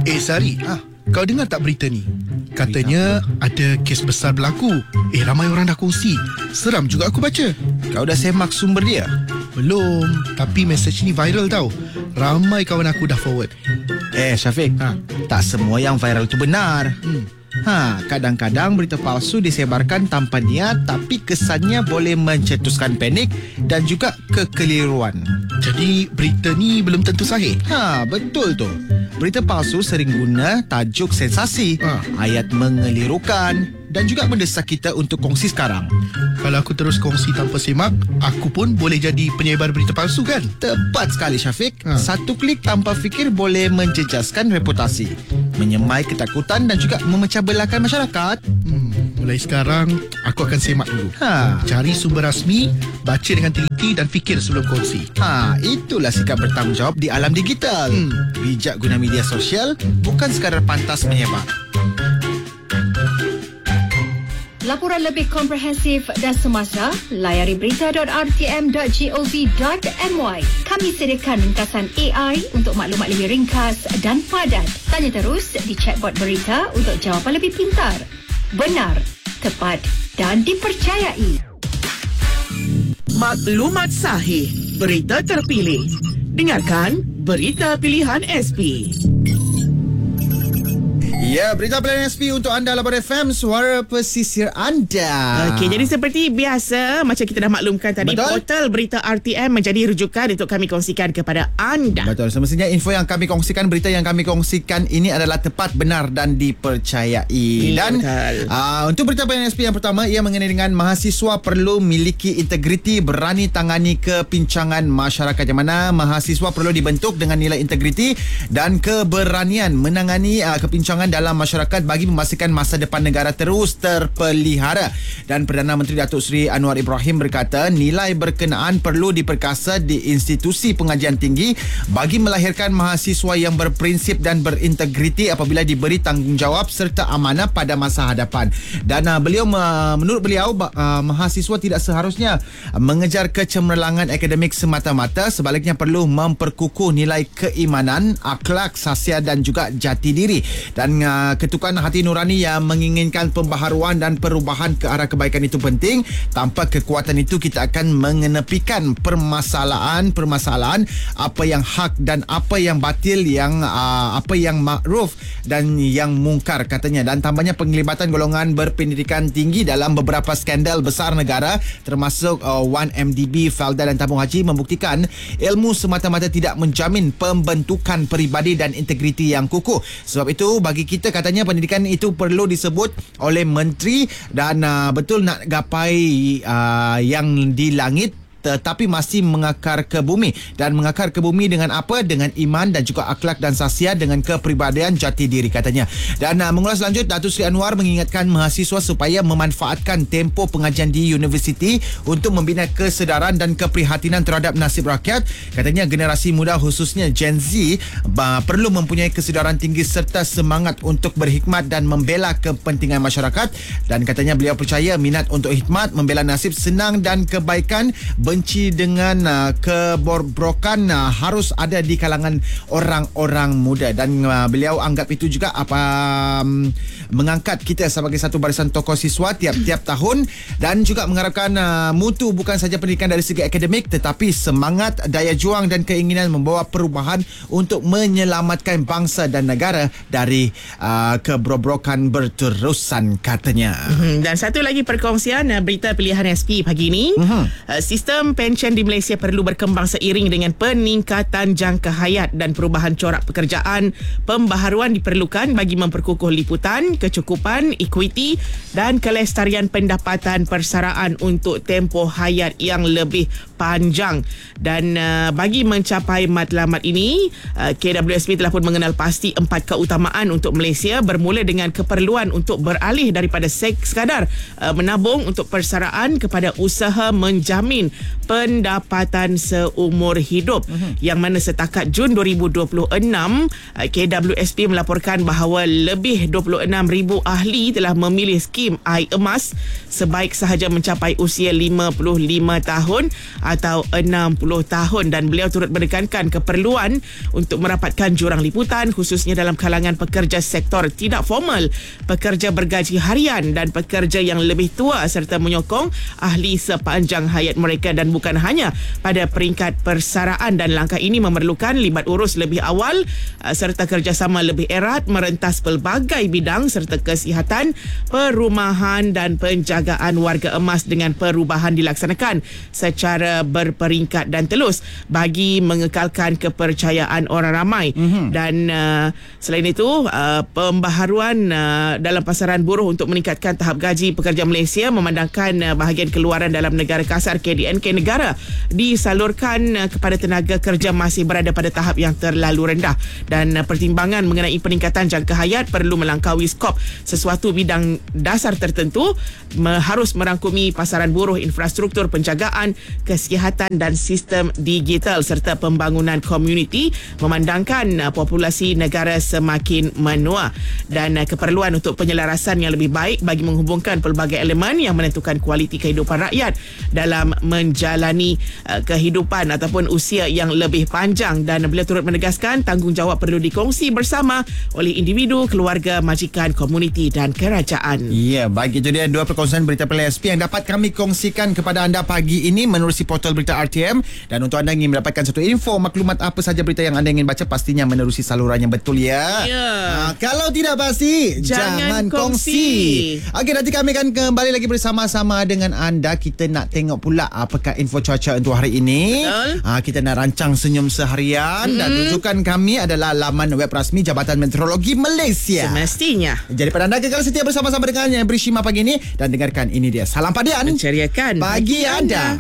Sari, kau dengar tak berita ni? Katanya ada kes besar berlaku. Ramai orang dah kongsi. Seram juga aku baca. Kau dah semak sumber dia? Belum, tapi mesej ni viral tau. Ramai kawan aku dah forward. Syafiq, tak semua yang viral tu benar. Kadang-kadang berita palsu disebarkan tanpa niat, tapi kesannya boleh mencetuskan panik dan juga kekeliruan. Jadi berita ni belum tentu sahih. Betul tu. Berita palsu sering guna tajuk sensasi, ayat mengelirukan dan juga mendesak kita untuk kongsi sekarang. Kalau aku terus kongsi tanpa semak, aku pun boleh jadi penyebar berita palsu kan? Tepat sekali Syafiq. Satu klik tanpa fikir boleh menjejaskan reputasi, menyemai ketakutan dan juga memecah belahkan masyarakat. Mulai sekarang, aku akan semak dulu. Cari sumber rasmi, baca dengan teliti dan fikir sebelum kongsi. Itulah sikap bertanggungjawab di alam digital. Bijak guna media sosial, bukan sekadar pantas menyebar. Laporan lebih komprehensif dan semasa, layari berita.rtm.gov.my. Kami sediakan ringkasan AI untuk maklumat lebih ringkas dan padat. Tanya terus di chatbot berita untuk jawapan lebih pintar, benar, tepat dan dipercayai. Maklumat sahih, berita terpilih. Dengarkan Berita Pilihan SP. Ya, berita pilihan SP untuk anda, Labor FM, suara pesisir anda. Okey, jadi seperti biasa, macam kita dah maklumkan tadi, portal berita RTM menjadi rujukan untuk kami kongsikan kepada anda. Betul, semestinya info yang kami kongsikan, berita yang kami kongsikan ini adalah tepat, benar dan dipercayai. Dan untuk berita pilihan SP yang pertama, ia mengenai dengan mahasiswa perlu miliki integriti, berani tangani kepincangan masyarakat, yang mana mahasiswa perlu dibentuk dengan nilai integriti dan keberanian menangani kepincangan dalam masyarakat bagi memastikan masa depan negara terus terpelihara. Dan Perdana Menteri Datuk Seri Anwar Ibrahim berkata, nilai berkenaan perlu diperkasa di institusi pengajian tinggi bagi melahirkan mahasiswa yang berprinsip dan berintegriti apabila diberi tanggungjawab serta amanah pada masa hadapan. Dan menurut beliau, mahasiswa tidak seharusnya mengejar kecemerlangan akademik semata-mata, sebaliknya perlu memperkukuh nilai keimanan, akhlak, sahsia dan juga jati diri. Dan ketukan hati nurani yang menginginkan pembaharuan dan perubahan ke arah kebaikan itu penting. Tanpa kekuatan itu, kita akan mengenepikan permasalahan apa yang hak dan apa yang batil, apa yang makruf dan yang mungkar, katanya. Dan tambahnya, penglibatan golongan berpendidikan tinggi dalam beberapa skandal besar negara termasuk 1MDB, Felda dan tabung haji membuktikan ilmu semata-mata tidak menjamin pembentukan peribadi dan integriti yang kukuh. Sebab itu, bagi kita, katanya, pendidikan itu perlu disebut oleh menteri dan betul nak gapai yang di langit, tetapi masih mengakar ke bumi. Dan mengakar ke bumi dengan apa? Dengan iman dan juga akhlak dan sahsia, dengan kepribadian jati diri, katanya. Dan mengulas lanjut, Datuk Seri Anwar mengingatkan mahasiswa supaya memanfaatkan tempoh pengajian di universiti untuk membina kesedaran dan keprihatinan terhadap nasib rakyat. Katanya, generasi muda khususnya Gen Z perlu mempunyai kesedaran tinggi serta semangat untuk berhikmat dan membela kepentingan masyarakat. Dan katanya, beliau percaya minat untuk hikmat, membela nasib, senang dan kebaikan, benci dengan kebobrokan harus ada di kalangan orang-orang muda. Dan beliau anggap itu juga mengangkat kita sebagai satu barisan tokoh siswa tiap-tiap tahun, dan juga mengharapkan mutu bukan saja pendidikan dari segi akademik, tetapi semangat, daya juang dan keinginan membawa perubahan untuk menyelamatkan bangsa dan negara dari kebobrokan berterusan, katanya. Dan satu lagi perkongsian berita pilihan SP pagi ini. Sistem pensyen di Malaysia perlu berkembang seiring dengan peningkatan jangka hayat dan perubahan corak pekerjaan. Pembaharuan diperlukan bagi memperkukuh liputan, kecukupan, ekuiti dan kelestarian pendapatan persaraan untuk tempoh hayat yang lebih panjang. Dan bagi mencapai matlamat ini, KWSP telah pun mengenal pasti 4 keutamaan untuk Malaysia, bermula dengan keperluan untuk beralih daripada sekadar menabung untuk persaraan kepada usaha menjamin pendapatan seumur hidup, yang mana setakat Jun 2026 KWSP melaporkan bahawa lebih 26,000 ahli telah memilih skim iEmas sebaik sahaja mencapai usia 55 tahun atau 60 tahun, dan beliau turut menekankan keperluan untuk merapatkan jurang liputan khususnya dalam kalangan pekerja sektor tidak formal, pekerja bergaji harian dan pekerja yang lebih tua, serta menyokong ahli sepanjang hayat mereka dan bukan hanya pada peringkat persaraan. Dan langkah ini memerlukan libat urus lebih awal serta kerjasama lebih erat merentas pelbagai bidang serta kesihatan, perumahan dan penjagaan warga emas dengan perubahan dilaksanakan secara berperingkat dan telus bagi mengekalkan kepercayaan orang ramai. Dan selain itu, pembaharuan dalam pasaran buruh untuk meningkatkan tahap gaji pekerja Malaysia memandangkan bahagian keluaran dalam negara kasar KDNK negara disalurkan kepada tenaga kerja masih berada pada tahap yang terlalu rendah, dan pertimbangan mengenai peningkatan jangka hayat perlu melangkaui skop sesuatu bidang dasar tertentu, harus merangkumi pasaran buruh, infrastruktur penjagaan, kesihatan dan sistem digital serta pembangunan komuniti memandangkan populasi negara semakin menua, dan keperluan untuk penyelarasan yang lebih baik bagi menghubungkan pelbagai elemen yang menentukan kualiti kehidupan rakyat dalam menjalani kehidupan ataupun usia yang lebih panjang. Dan beliau turut menegaskan tanggungjawab perlu dikongsi bersama oleh individu, keluarga, majikan, komuniti dan kerajaan. Ya, baik, itu dia dua perkongsian berita Pilihan SP yang dapat kami kongsikan kepada anda pagi ini menerusi portal berita RTM. Dan untuk anda ingin mendapatkan satu info, maklumat apa saja berita yang anda ingin baca, pastinya menerusi saluran yang betul ya. Kalau tidak pasti, jangan kongsi. Okey, nanti kami akan kembali lagi bersama-sama dengan anda. Kita nak tengok pula apakah info cuaca untuk hari ini. Kita nak rancang senyum seharian dan rujukan kami adalah laman web rasmi Jabatan Meteorologi Malaysia. Semestinya. Jadi pada anda kekal setia bersama-sama dengan yang beri Shima pagi ini dan dengarkan ini dia Salam Padian menceriakan bagi anda.